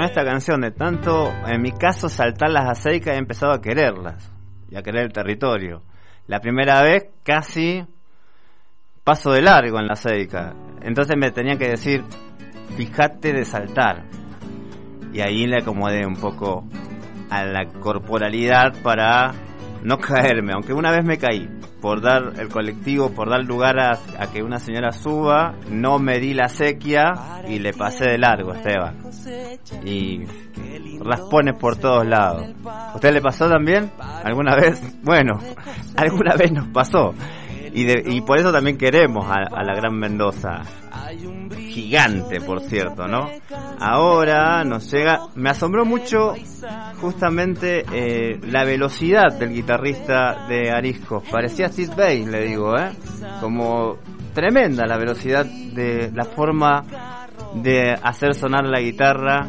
esta canción, de tanto, en mi caso, saltar las aceicas, he empezado a quererlas y a querer el territorio. La primera vez casi paso de largo en la aceica, entonces me tenían que decir, fíjate de saltar, y ahí le acomodé un poco a la corporalidad para no caerme, aunque una vez me caí por dar el colectivo, por dar lugar a que una señora suba, no me di la sequía y le pasé de largo, Esteban, y raspones por todos lados. ¿Usted le pasó también alguna vez? Bueno, alguna vez nos pasó, y por eso también queremos a la Gran Mendoza, gigante, por cierto, ¿no? Ahora nos llega, me asombró mucho justamente la velocidad del guitarrista de Arisco. Parecía Steve Vai, le digo, como tremenda la velocidad de la forma de hacer sonar la guitarra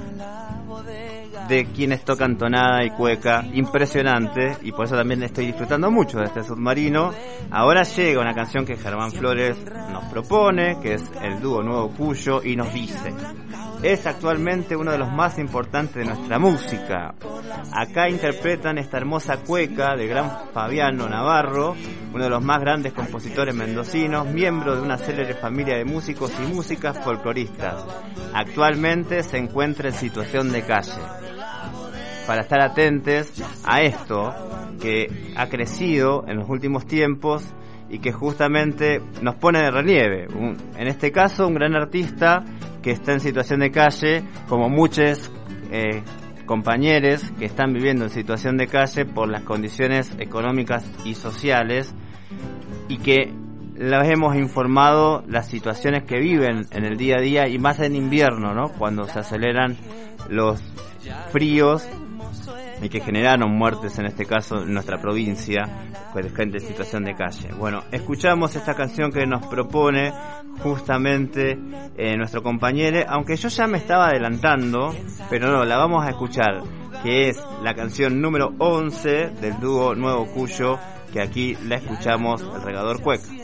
de quienes tocan tonada y cueca, impresionante, y por eso también estoy disfrutando mucho de este Submarino. Ahora llega una canción que Germán Flores nos propone, que es el dúo Nuevo Cuyo, y nos dice: es actualmente uno de los más importantes de nuestra música. Acá interpretan esta hermosa cueca del gran Fabiano Navarro, uno de los más grandes compositores mendocinos, miembro de una célebre familia de músicos y músicas folcloristas. Actualmente se encuentra en situación de calle. Para estar atentos a esto que ha crecido en los últimos tiempos y que justamente nos pone de relieve, en este caso un gran artista que está en situación de calle, como muchos compañeros que están viviendo en situación de calle por las condiciones económicas y sociales, y que les hemos informado las situaciones que viven en el día a día, y más en invierno, ¿no? Cuando se aceleran los fríos y que generaron muertes, en este caso en nuestra provincia, pues gente en situación de calle. Bueno, escuchamos esta canción que nos propone justamente nuestro compañero, aunque yo ya me estaba adelantando, pero no, la vamos a escuchar, que es la canción número 11 del dúo Nuevo Cuyo, que aquí la escuchamos, El Regador Cueca.